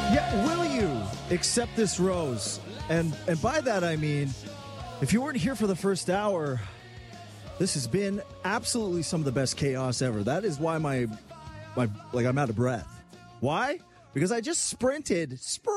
Yeah, will you accept this rose? And by that I mean, if you weren't here for the first hour, this has been absolutely some of the best chaos ever. That is why my I'm out of breath. Why? Because I just sprinted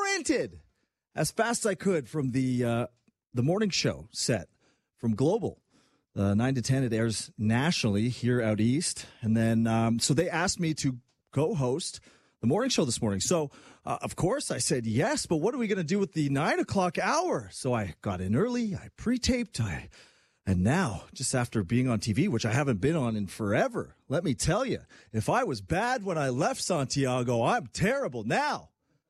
as fast as I could from the morning show set from Global. 9 to 10, it airs nationally here out east. And then, so they asked me to co-host the morning show this morning. So, of course, I said yes, but what are we going to do with the 9 o'clock hour? So I got in early, I pre-taped, and now, just after being on TV, which I haven't been on in forever, let me tell you, if I was bad when I left Santiago, I'm terrible now.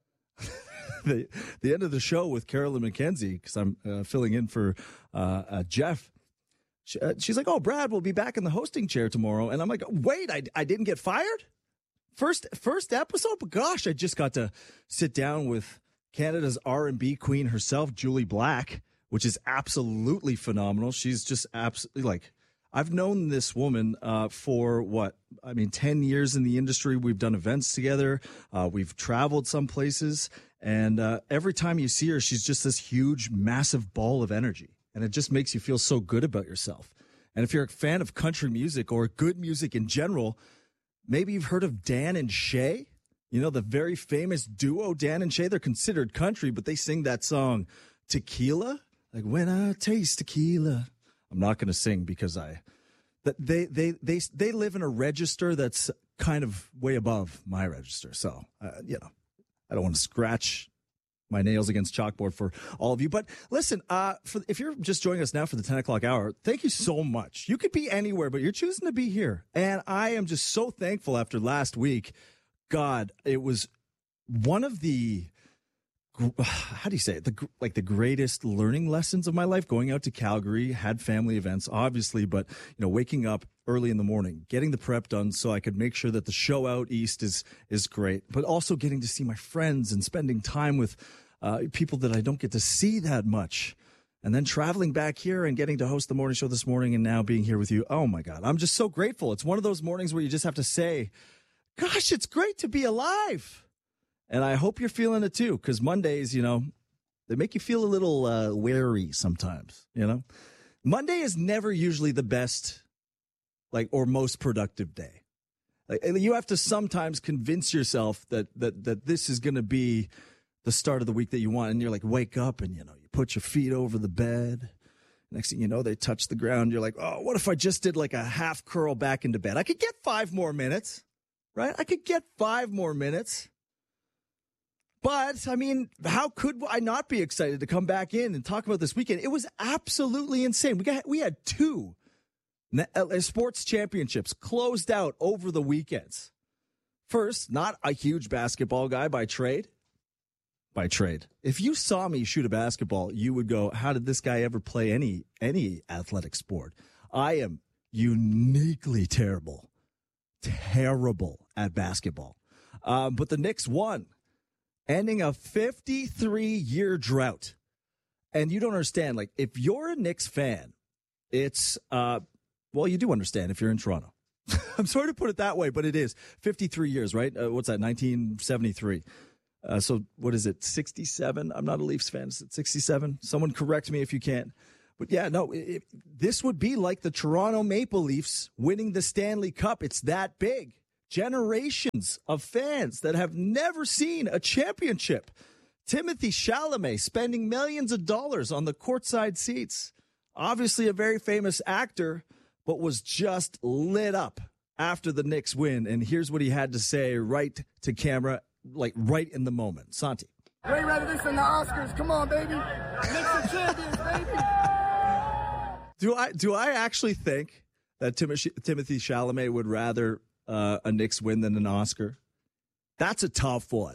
The end of the show with Carolyn McKenzie, because I'm filling in for Jeff. She's like, oh, Brad, we'll be back in the hosting chair tomorrow. And I'm like, wait, I didn't get fired? First episode? But gosh, I just got to sit down with Canada's R&B queen herself, Julie Black, which is absolutely phenomenal. She's just absolutely I've known this woman for 10 years in the industry. We've done events together. We've traveled some places. And every time you see her, she's just this huge, massive ball of energy. And it just makes you feel so good about yourself. And if you're a fan of country music or good music in general, maybe you've heard of Dan and Shay. You know, the very famous duo, Dan and Shay. They're considered country, but they sing that song, Tequila. Like, when I taste tequila. I'm not going to sing because they live in a register that's kind of way above my register. So, I don't want to scratch my nails against chalkboard for all of you. But listen, if you're just joining us now for the 10 o'clock hour, thank you so much. You could be anywhere, but you're choosing to be here. And I am just so thankful after last week. God, it was one of the, how do you say it? The greatest learning lessons of my life, going out to Calgary, had family events, obviously, but, waking up early in the morning, getting the prep done so I could make sure that the show out east is great, but also getting to see my friends and spending time with people that I don't get to see that much. And then traveling back here and getting to host the morning show this morning and now being here with you. Oh, my God. I'm just so grateful. It's one of those mornings where you just have to say, gosh, it's great to be alive. And I hope you're feeling it, too, because Mondays, they make you feel a little wary sometimes, Monday is never usually the best, or most productive day. You have to sometimes convince yourself that this is going to be the start of the week that you want. And you're like, wake up and, you put your feet over the bed. Next thing you know, they touch the ground. You're like, oh, what if I just did a half curl back into bed? I could get 5 more minutes, right? I could get 5 more minutes. But, how could I not be excited to come back in and talk about this weekend? It was absolutely insane. We had 2 sports championships closed out over the weekends. First, not a huge basketball guy by trade. If you saw me shoot a basketball, you would go, how did this guy ever play any athletic sport? I am uniquely terrible at basketball. But the Knicks won, ending a 53-year drought. And you don't understand, if you're a Knicks fan, it's, you do understand if you're in Toronto. I'm sorry to put it that way, but it is 53 years, right? What's that, 1973? So what is it, 67? I'm not a Leafs fan. Is it 67? Someone correct me if you can. But yeah, no, this would be like the Toronto Maple Leafs winning the Stanley Cup. It's that big. Generations of fans that have never seen a championship. Timothée Chalamet spending millions of dollars on the courtside seats. Obviously a very famous actor, but was just lit up after the Knicks win. And here's what he had to say right to camera, right in the moment. Santi. We ain't ready to send the Oscars. Come on, baby. Knicks are champions, baby. Do I actually think that Timothée Chalamet would rather a Knicks win than an Oscar? That's a tough one.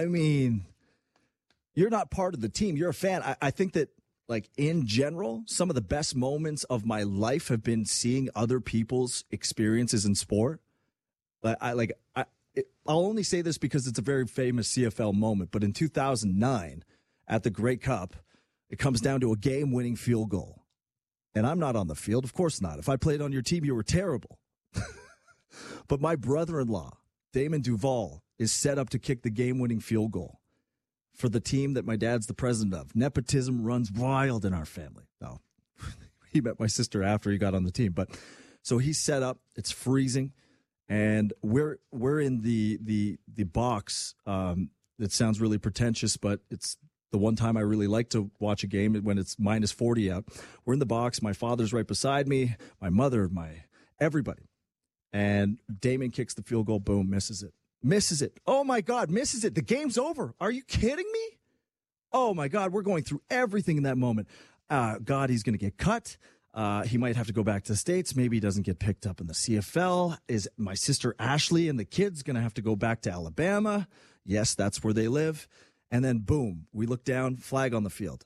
You're not part of the team. You're a fan. I think that, in general, some of the best moments of my life have been seeing other people's experiences in sport. I'll only say this because it's a very famous CFL moment, but in 2009 at the Grey Cup, it comes down to a game-winning field goal. And I'm not on the field. Of course not. If I played on your team, you were terrible. But my brother-in-law, Damon Duval, is set up to kick the game-winning field goal. for the team that my dad's the president of. Nepotism runs wild in our family. No, he met my sister after he got on the team. But so he's set up. It's freezing, and we're in the box. It sounds really pretentious, but it's the one time I really like to watch a game when it's minus 40 out. We're in the box. My father's right beside me. My mother, everybody. And Damon kicks the field goal. Boom, misses it. Misses it. Oh, my God, misses it. The game's over. Are you kidding me? Oh, my God, we're going through everything in that moment. God, he's going to get cut. He might have to go back to the States. Maybe he doesn't get picked up in the CFL. Is my sister Ashley and the kids going to have to go back to Alabama? Yes, that's where they live. And then, boom, we look down, flag on the field.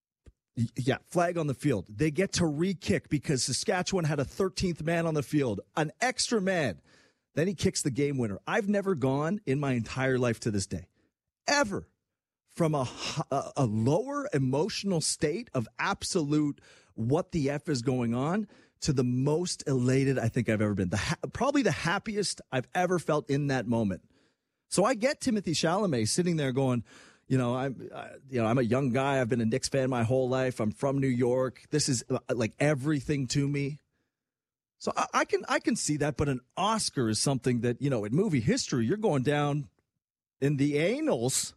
Yeah, flag on the field. They get to re-kick because Saskatchewan had a 13th man on the field, an extra man. Then he kicks the game winner. I've never gone in my entire life to this day, ever, from a lower emotional state of absolute what the F is going on to the most elated I think I've ever been. Probably the happiest I've ever felt in that moment. So I get Timothy Chalamet sitting there going, I'm a young guy. I've been a Knicks fan my whole life. I'm from New York. This is like everything to me. So I can see that. But an Oscar is something that, in movie history, you're going down in the annals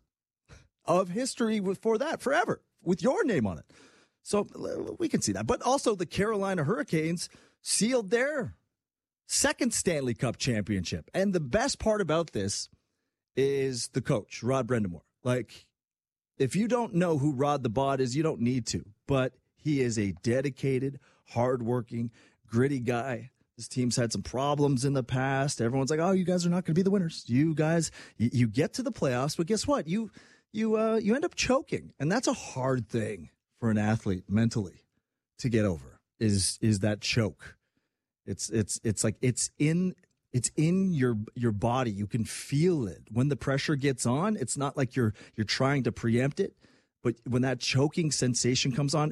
of history for that forever with your name on it. So we can see that. But also the Carolina Hurricanes sealed their second Stanley Cup championship. And the best part about this is the coach, Rod Brind'Amour. Like, if you don't know who Rod the Bod is, you don't need to. But he is a dedicated, hardworking, gritty guy. This team's had some problems in the past. Everyone's like, oh, you guys are not going to be the winners. You guys, you get to the playoffs, but guess what? You end up choking. And that's a hard thing for an athlete mentally to get over, is that choke. It's like it's in your body. You can feel it. When the pressure gets on, it's not like you're trying to preempt it, but when that choking sensation comes on,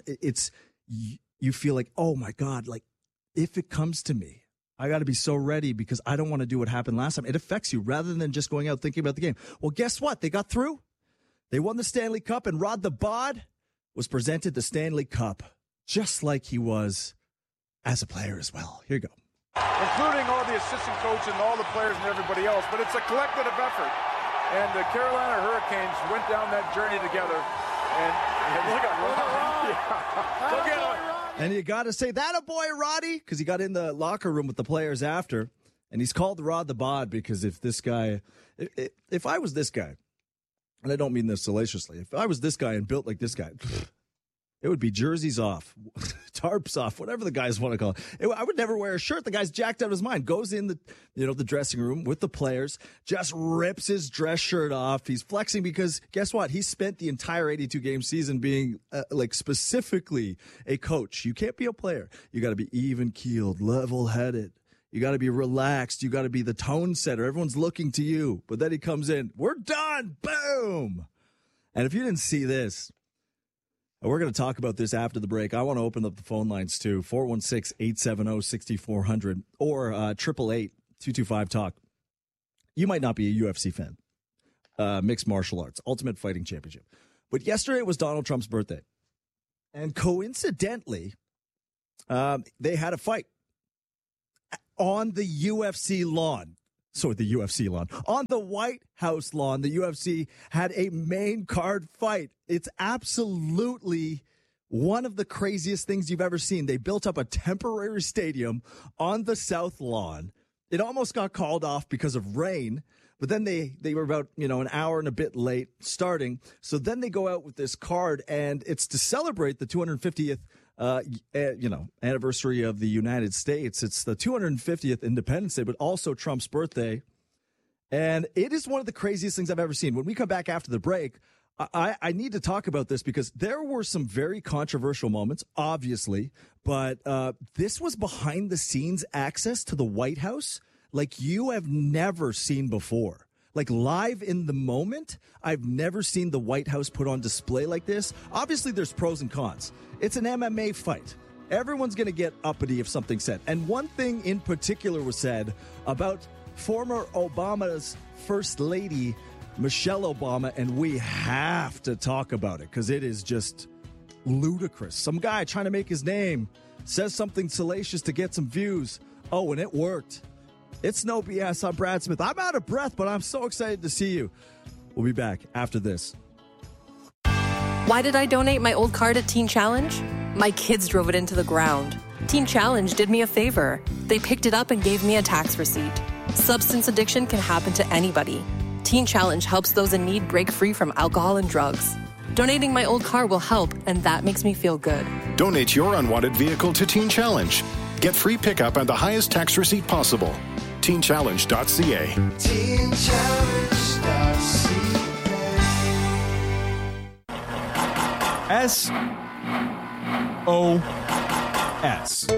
you feel like, oh my God, like if it comes to me, I got to be so ready because I don't want to do what happened last time. It affects you rather than just going out thinking about the game. Well, guess what? They got through. They won the Stanley Cup, and Rod the Bod was presented the Stanley Cup just like he was as a player as well. Here you go. Including all the assistant coaches and all the players and everybody else. But it's a collective effort. And the Carolina Hurricanes went down that journey together. And look at Rod. Yeah. Look at him. And you got to say, that a boy, Roddy, because he got in the locker room with the players after. And he's called Rod the Bod because if I was this guy, and I don't mean this salaciously, if I was this guy and built like this guy, it would be jerseys off, tarps off, whatever the guys want to call it. I would never wear a shirt. The guy's jacked out of his mind. Goes in the dressing room with the players, just rips his dress shirt off. He's flexing because guess what? He spent the entire 82-game season being specifically a coach. You can't be a player. You got to be even-keeled, level-headed. You got to be relaxed. You got to be the tone setter. Everyone's looking to you. But then he comes in. We're done. Boom. And if you didn't see this, we're going to talk about this after the break. I want to open up the phone lines too, 416-870-6400 or 888-225-TALK. You might not be a UFC fan. Mixed martial arts, Ultimate Fighting Championship. But yesterday was Donald Trump's birthday. And coincidentally, they had a fight on the UFC lawn. So the UFC lawn. On the White House lawn, the UFC had a main card fight. It's absolutely one of the craziest things you've ever seen. They built up a temporary stadium on the South Lawn. It almost got called off because of rain, but then they were about, an hour and a bit late starting. So then they go out with this card, and it's to celebrate the 250th anniversary of the United States. It's the 250th Independence Day, but also Trump's birthday. And it is one of the craziest things I've ever seen. When we come back after the break, I need to talk about this because there were some very controversial moments, obviously, but this was behind the scenes access to the White House like you have never seen before. Like live in the moment, I've never seen the White House put on display like this. Obviously, there's pros and cons. It's an MMA fight. Everyone's going to get uppity if something's said. And one thing in particular was said about former Obama's First Lady, Michelle Obama, and we have to talk about it because it is just ludicrous. Some guy trying to make his name says something salacious to get some views. Oh, and it worked. It's no BS. I'm Brad Smith. I'm out of breath, but I'm so excited to see you. We'll be back after this. Why did I donate my old car to Teen Challenge? My kids drove it into the ground. Teen Challenge did me a favor. They picked it up and gave me a tax receipt. Substance addiction can happen to anybody. Teen Challenge helps those in need break free from alcohol and drugs. Donating my old car will help, and that makes me feel good. Donate your unwanted vehicle to Teen Challenge. Get free pickup and the highest tax receipt possible. TeenChallenge.ca. TeenChallenge.ca. SOS.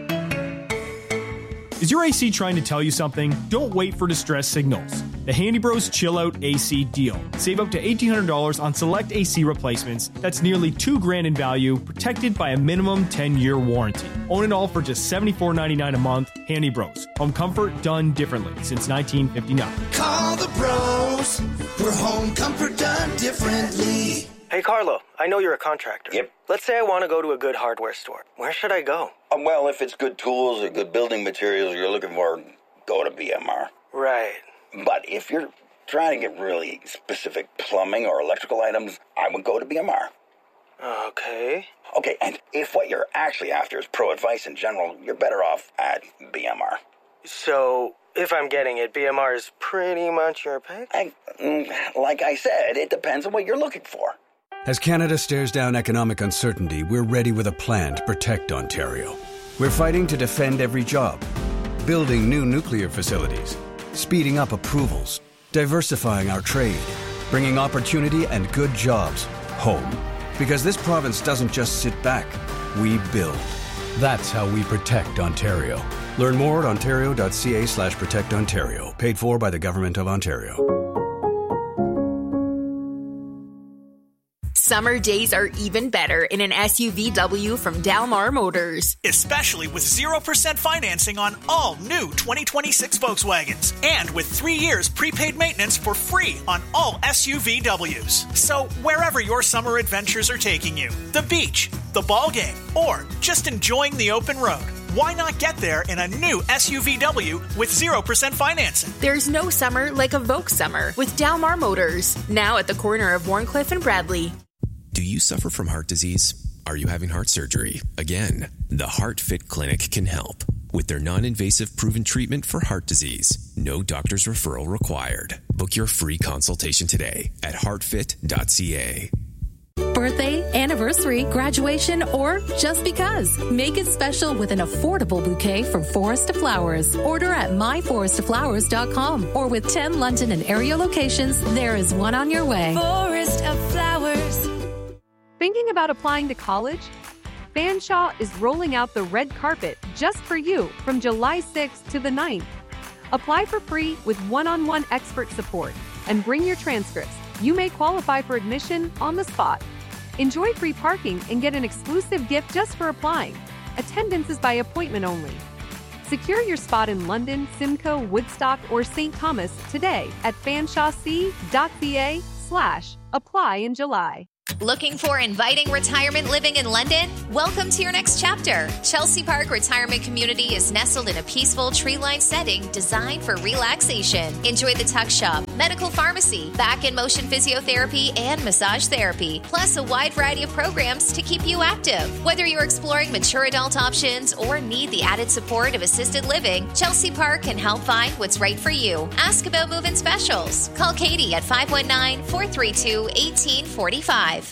Is your AC trying to tell you something? Don't wait for distress signals. The Handy Bros Chill Out AC deal. Save up to $1,800 on select AC replacements. That's nearly $2,000 in value, protected by a minimum 10-year warranty. Own it all for just $74.99 a month. Handy Bros. Home comfort done differently since 1959. Call the bros. We're home comfort done differently. Hey, Carlo, I know you're a contractor. Yep. Let's say I want to go to a good hardware store. Where should I go? Well, if it's good tools or good building materials you're looking for, go to BMR. Right. But if you're trying to get really specific plumbing or electrical items, I would go to BMR. Okay. Okay, and if what you're actually after is pro advice in general, you're better off at BMR. So, if I'm getting it, BMR is pretty much your pick? Like I said, it depends on what you're looking for. As Canada stares down economic uncertainty, we're ready with a plan to protect Ontario. We're fighting to defend every job, building new nuclear facilities, speeding up approvals, diversifying our trade, bringing opportunity and good jobs home. Because this province doesn't just sit back, we build. That's how we protect Ontario. Learn more at ontario.ca/protectontario. Paid for by the Government of Ontario. Summer days are even better in an SUVW from Dalmar Motors. Especially with 0% financing on all new 2026 Volkswagens. And with 3 years prepaid maintenance for free on all SUVWs. So wherever your summer adventures are taking you, the beach, the ball game, or just enjoying the open road, why not get there in a new SUVW with 0% financing? There's no summer like a Volks summer with Dalmar Motors. Now at the corner of Warncliffe and Bradley. Do you suffer from heart disease? Are you having heart surgery? Again, the HeartFit Clinic can help. With their non-invasive proven treatment for heart disease, no doctor's referral required. Book your free consultation today at heartfit.ca. Birthday, anniversary, graduation, or just because. Make it special with an affordable bouquet from Forest of Flowers. Order at myforestoflowers.com or with 10 London and area locations, there is one on your way. Forest of Flowers. Thinking about applying to college? Fanshawe is rolling out the red carpet just for you from July 6th to the 9th. Apply for free with one-on-one expert support and bring your transcripts. You may qualify for admission on the spot. Enjoy free parking and get an exclusive gift just for applying. Attendance is by appointment only. Secure your spot in London, Simcoe, Woodstock, or St. Thomas today at fanshawec.ca/apply in July. Looking for inviting retirement living in London? Welcome to your next chapter. Chelsea Park Retirement Community is nestled in a peaceful tree-lined setting designed for relaxation. Enjoy the tuck shop, medical pharmacy, back and motion physiotherapy, and massage therapy, plus a wide variety of programs to keep you active. Whether you're exploring mature adult options or need the added support of assisted living, Chelsea Park can help find what's right for you. Ask about move-in specials. Call Katie at 519-432-1845.